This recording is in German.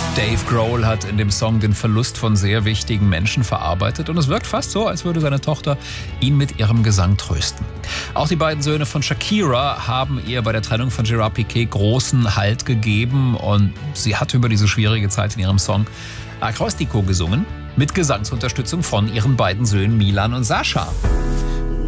Dave Grohl hat in dem Song den Verlust von sehr wichtigen Menschen verarbeitet und es wirkt fast so, als würde seine Tochter ihn mit ihrem Gesang trösten. Auch die beiden Söhne von Shakira haben ihr bei der Trennung von Gerard Piqué großen Halt gegeben und sie hat über diese schwierige Zeit in ihrem Song Acróstico gesungen, mit Gesangsunterstützung von ihren beiden Söhnen Milan und Sascha.